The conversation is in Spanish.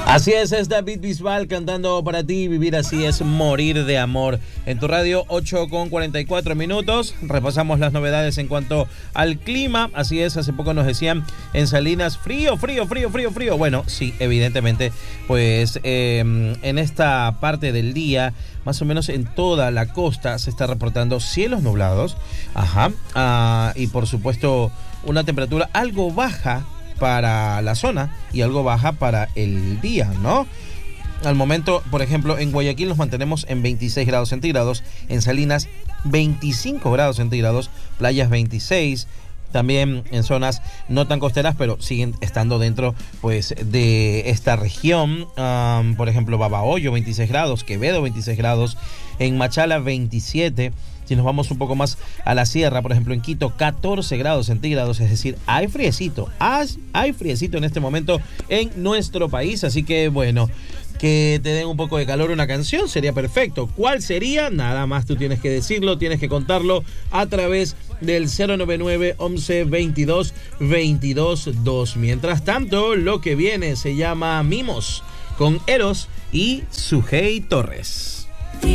Así es David Bisbal cantando para ti. Vivir así es morir de amor. En tu radio, 8:44. Repasamos las novedades en cuanto al clima. Así es, hace poco nos decían en Salinas, frío. Bueno, sí, evidentemente, pues en esta parte del día, más o menos en toda la costa, se está reportando cielos nublados. Y por supuesto, una temperatura algo baja para la zona y algo baja para el día, ¿no? Al momento, por ejemplo, en Guayaquil nos mantenemos en 26 grados centígrados, en Salinas 25 grados centígrados, playas 26, también en zonas no tan costeras, pero siguen estando dentro pues de esta región. Por ejemplo, Babahoyo 26 grados, Quevedo 26 grados, en Machala 27. Si nos vamos un poco más a la sierra, por ejemplo, en Quito, 14 grados centígrados, es decir, hay friecito en este momento en nuestro país, así que bueno, que te den un poco de calor una canción sería perfecto. ¿Cuál sería? Nada más tú tienes que decirlo, tienes que contarlo a través del 099 11 22 22 2. Mientras tanto, lo que viene se llama Mimos con Eros y Sujei Torres.